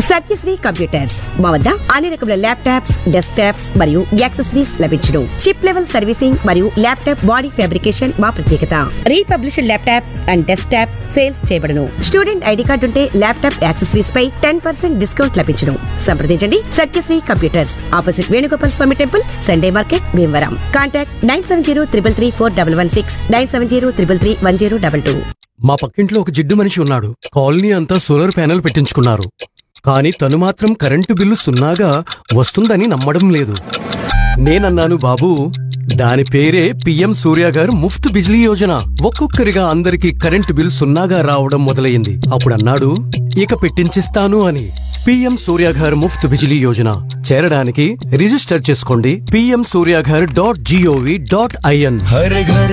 Satyasri computers మా వద్ద అన్ని రకముల ల్యాప్టాప్స్, డెస్క్టాప్స్ మరియు యాక్సెసరీస్ లభించును. చిప్ లెవెల్ సర్వీసింగ్ మరియు ల్యాప్టాప్ బాడీ ఫ్యాబ్రికేషన్ మా ప్రత్యేకత. Republished laptops and desktops sales చేయబడును. స్టూడెంట్ ఐడి కార్డు ఉంటే ల్యాప్టాప్ యాక్సెసరీస్ పై 10% డిస్కౌంట్ లభించును. సంప్రదించండి సత్యశ్రీ కంప్యూటర్స్, ఆపోజిట్ వేణుగోపాల్ స్వామి temple, Sunday market, Bhimavaram. Contact 9703334116, 9703331022. మా పక్కింట్లో ఒక జిడ్డు మనిషి ఉన్నాడు. కాలనీ అంతా సోలార్ ప్యానెల్ పెట్టించుకున్నారు. కానీ తను మాత్రం కరెంటు బిల్లు సున్నాగా వస్తుందని నమ్మడం లేదు. నేనన్నాను, బాబూ దాని పేరే పిఎం సూర్య గారు ముఫ్త్ బిజ్లీ యోజన. ఒక్కొక్కరిగా అందరికీ కరెంటు బిల్ సున్నాగా రావడం మొదలయ్యింది. అప్పుడన్నాడు, ఇక పెట్టించిస్తాను అని. పిఎం సూర్య గారు ముఫ్త్ బిజ్లీ యోజన చేరడానికి రిజిస్టర్ చేసుకోండి. PMSuryaghar.gov.in.